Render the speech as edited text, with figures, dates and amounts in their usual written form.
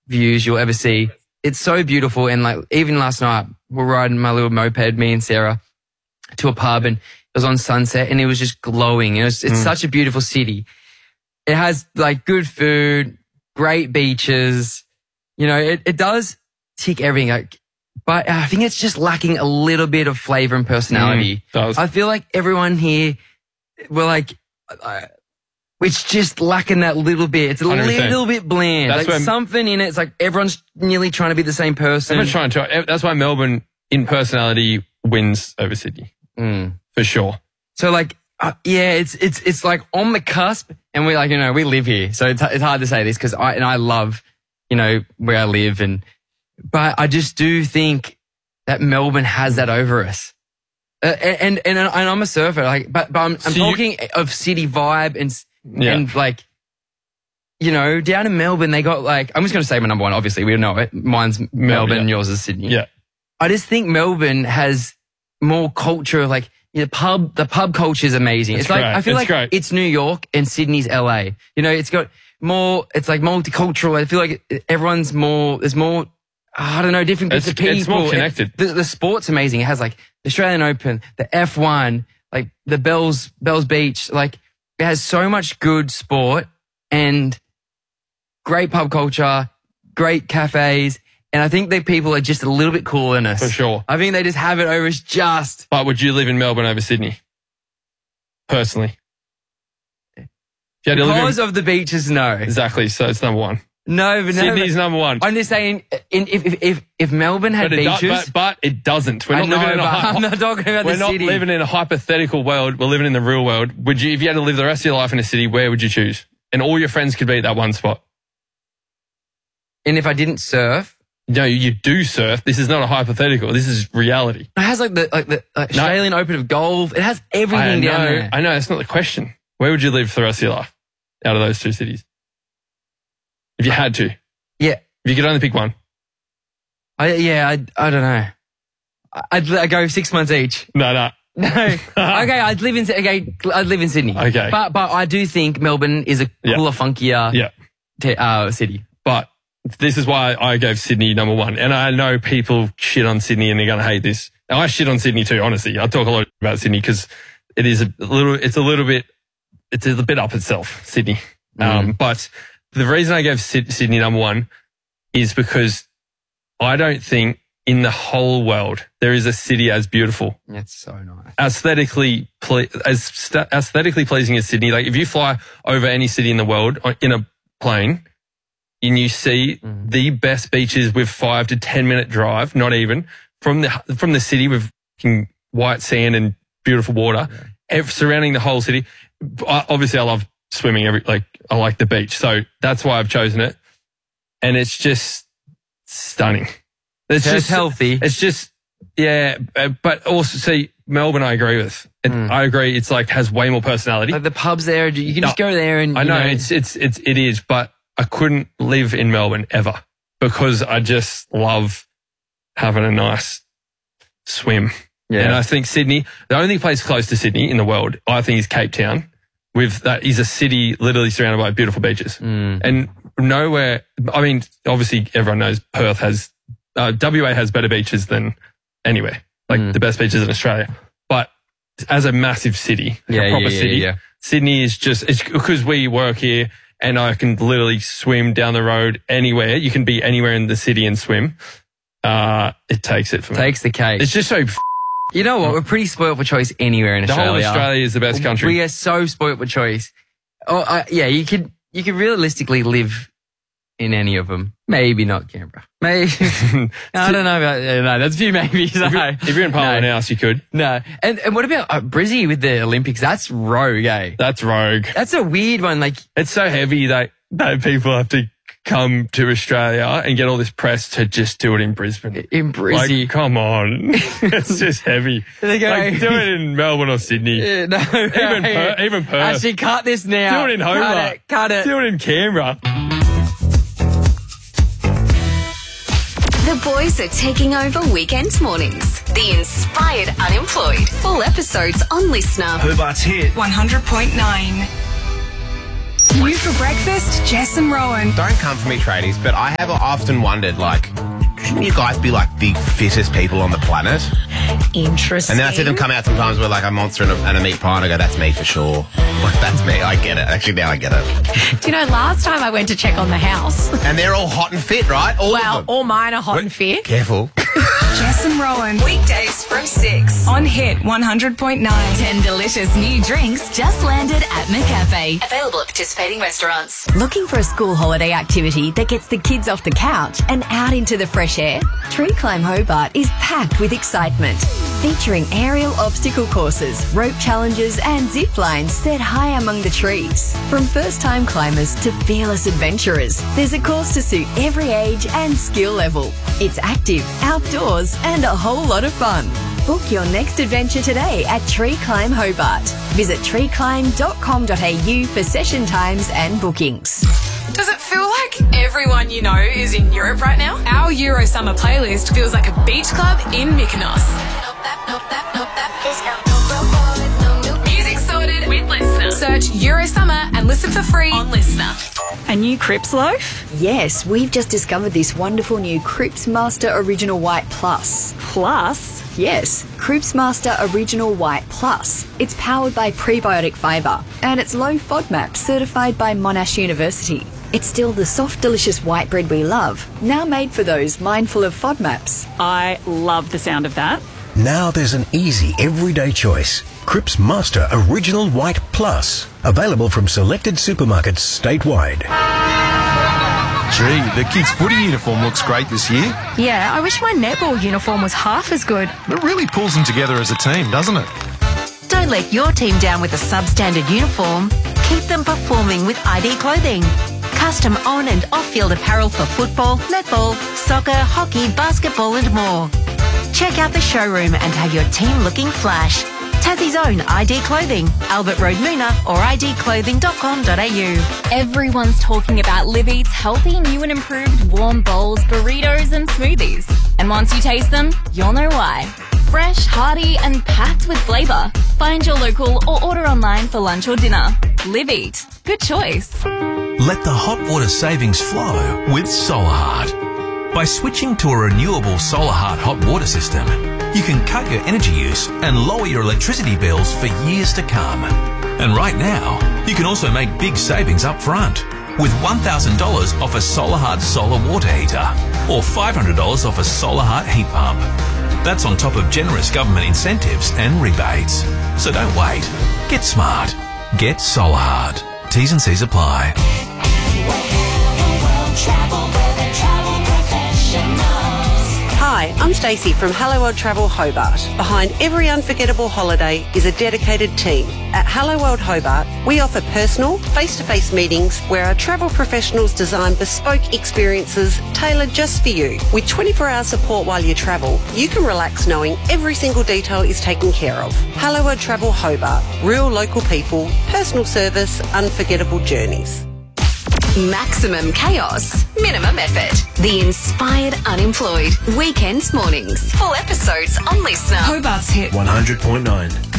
views you'll ever see. It's so beautiful. And like, even last night, we're riding my little moped, me and Sarah, to a pub, and it was on sunset and it was just glowing. It's such a beautiful city. It has like good food, great beaches. You know, it does tick everything. Like, but I think it's just lacking a little bit of flavor and personality. I feel like everyone here, we're like, it's just lacking that little bit. It's a 100%. Little bit bland. That's like something in it. It's like everyone's nearly trying to be the same person. Everyone's trying to. That's why Melbourne, in personality, wins over Sydney. For sure. So like, yeah, it's like on the cusp, and we like, you know, we live here, so it's hard to say this because I love, you know, where I live, but I just do think that Melbourne has that over us. And I'm a surfer, like, but I'm talking of city vibe and like, you know, down in Melbourne they got like, I'm just going to say my number one. Obviously, we know it. Mine's Melbourne, and yours is Sydney. Yeah. I just think Melbourne has more culture, like the pub culture is amazing. It's like, I feel like it's New York and Sydney's LA. You know, it's got more, it's like multicultural. I feel like everyone's more, there's more, I don't know, different groups of people. It's more connected. The sport's amazing. It has like the Australian Open, the F1, like the Bells Beach. Like it has so much good sport and great pub culture, great cafes. And I think that people are just a little bit cooler than us. For sure. I think they just have it over us just. But would you live in Melbourne over Sydney? Personally? Because of the beaches, no. Exactly. So it's number one. No, but Sydney's number one. I'm just saying, if Melbourne had beaches. But it doesn't. I'm not talking about the city. We're not living in a hypothetical world. We're living in the real world. If you had to live the rest of your life in a city, where would you choose? And all your friends could be at that one spot. And if I didn't surf? No, you do surf. This is not a hypothetical. This is reality. It has like the Australian Open of golf. It has everything down there. I know. That's not the question. Where would you live for the rest of your life out of those two cities? If you had to. Yeah. If you could only pick one. I don't know. I'd go 6 months each. No. Okay, I'd live in Sydney. Okay. But I do think Melbourne is a cooler, funkier city. But this is why I gave Sydney number one. And I know people shit on Sydney and they're going to hate this. And I shit on Sydney too, honestly. I talk a lot about Sydney because it's a bit up itself, Sydney. But the reason I gave Sydney number one is because I don't think in the whole world there is a city as beautiful. It's so nice. Aesthetically pleasing as Sydney. Like if you fly over any city in the world in a plane, and you see the best beaches with 5 to 10 minute drive, not even, from the city with white sand and beautiful water, surrounding the whole city. Obviously, I love swimming. I like the beach, so that's why I've chosen it. And it's just stunning. It's just healthy. It's just but also see Melbourne. I agree with. I agree. It's like has way more personality. Like the pubs there, you can just go there and I know it is, but I couldn't live in Melbourne ever because I just love having a nice swim. Yeah. And I think Sydney, the only place close to Sydney in the world, I think, is Cape Town. That is a city literally surrounded by beautiful beaches. And nowhere, I mean, obviously everyone knows Perth has, WA has better beaches than anywhere, like the best beaches in Australia. But as a massive city, a proper city, Sydney is just, it's because we work here. And I can literally swim down the road anywhere. You can be anywhere in the city and swim. It takes it for me. Takes the cake. It's just so... You know what? We're pretty spoiled for choice anywhere in Australia. The whole Australia is the best country. We are so spoiled for choice. You could realistically live in any of them. Maybe not Canberra. Maybe. I don't know about... No, that's a few maybes. If you're in Parliament House, you could. No. And what about Brizzy with the Olympics? That's rogue, eh? That's rogue. That's a weird one. Like, it's so heavy that people have to come to Australia and get all this press to just do it in Brisbane. In Brizzy. Like, come on. It's just heavy. They go, like, do it in Melbourne or Sydney. Even Perth. Actually, cut this now. Do it in Hobart. Cut it. Do it in Canberra. The boys are taking over weekend mornings. The Inspired Unemployed. Full episodes on Listener. Hobart's hit 100.9. You for breakfast, Jess and Rowan. Don't come for me, tradies, but I have often wondered, like, shouldn't you guys be like the fittest people on the planet? Interesting. And then I see them come out sometimes with like a monster and a meat pie, and I go, that's me for sure. Like, that's me. I get it. Actually, now I get it. Do you know, last time I went to check on the house. And they're all hot and fit, right? All of them. All mine are hot and fit. Careful. Jess and Rowan. Weekdays from 6 on Hit 100.9. 10 delicious new drinks just landed at McCafe. Available at participating restaurants. Looking for a school holiday activity that gets the kids off the couch and out into the fresh air? Tree Climb Hobart is packed with excitement. Featuring aerial obstacle courses, rope challenges and zip lines set high among the trees. From first-time climbers to fearless adventurers, there's a course to suit every age and skill level. It's active, outdoors and a whole lot of fun. Book your next adventure today at Tree Climb Hobart. Visit treeclimb.com.au for session times and bookings. Does it feel like everyone you know is in Europe right now? Our Euro Summer playlist feels like a beach club in Mykonos. Music sorted with Listener. Search Euro Summer and listen for free on Listener. A new Crips loaf? Yes, we've just discovered this wonderful new Crips Master Original White Plus. Plus? Yes, Crips Master Original White Plus. It's powered by prebiotic fibre and it's low FODMAP certified by Monash University. It's still the soft, delicious white bread we love, now made for those mindful of FODMAPs. I love the sound of that. Now there's an easy, everyday choice. Crips Master Original White Plus. Available from selected supermarkets statewide. Gee, the kids' footy uniform looks great this year. Yeah, I wish my netball uniform was half as good. It really pulls them together as a team, doesn't it? Don't let your team down with a substandard uniform. Keep them performing with ID Clothing. Custom on and off-field apparel for football, netball, soccer, hockey, basketball and more. Check out the showroom and have your team looking flash. Tassie's own ID Clothing, Albert Road, Moona, or idclothing.com.au. Everyone's talking about Live Eat's healthy, new and improved warm bowls, burritos and smoothies. And once you taste them, you'll know why. Fresh, hearty and packed with flavour. Find your local or order online for lunch or dinner. Live Eat. Good choice. Let the hot water savings flow with SolarHeart. By switching to a renewable SolarHeart hot water system, you can cut your energy use and lower your electricity bills for years to come. And right now, you can also make big savings up front with $1,000 off a SolarHeart solar water heater or $500 off a SolarHeart heat pump. That's on top of generous government incentives and rebates. So don't wait. Get smart. Get SolarHeart. T's and C's apply. Hi, I'm Stacey from Hello World Travel Hobart. Behind every unforgettable holiday is a dedicated team. At Hello World Hobart, we offer personal, face-to-face meetings where our travel professionals design bespoke experiences tailored just for you. With 24-hour support while you travel, you can relax knowing every single detail is taken care of. Hello World Travel Hobart. Real local people, personal service, unforgettable journeys. Maximum chaos, minimum effort. The Inspired Unemployed. Weekend mornings. Full episodes on Listener. Hobart's Hit 100.9.